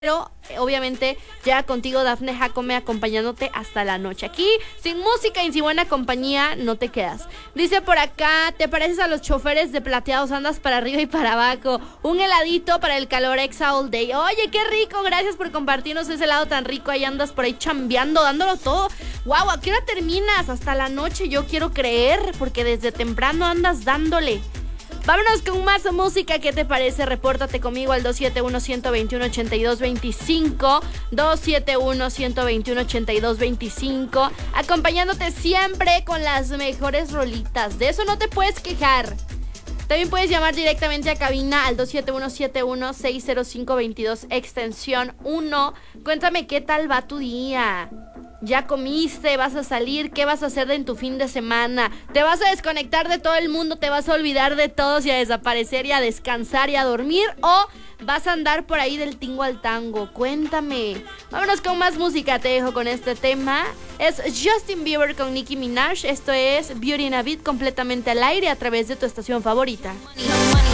Pero obviamente ya contigo Dafne Jacome acompañándote hasta la noche. Aquí sin música y sin buena compañía no te quedas. Dice por acá, te pareces a los choferes de plateados, andas para arriba y para abajo. Un heladito para el calor exa all day. Oye, qué rico, gracias por compartirnos ese helado tan rico. Ahí andas por ahí chambeando, dándolo todo. Wow, ¿a qué hora terminas? Hasta la noche, yo quiero creer, porque desde temprano andas dándole. Vámonos con más música, ¿qué te parece? Repórtate conmigo al 271-121-8225, 271-121-8225, acompañándote siempre con las mejores rolitas. De eso no te puedes quejar. También puedes llamar directamente a cabina al 271-71-60522, extensión 1. Cuéntame qué tal va tu día. ¿Ya comiste? ¿Vas a salir? ¿Qué vas a hacer en tu fin de semana? ¿Te vas a desconectar de todo el mundo? ¿Te vas a olvidar de todos y a desaparecer y a descansar y a dormir? ¿O vas a andar por ahí del tingo al tango? Cuéntame. Vámonos con más música, te dejo con este tema. Es Justin Bieber con Nicki Minaj. Esto es Beauty in a Beat, completamente al aire a través de tu estación favorita.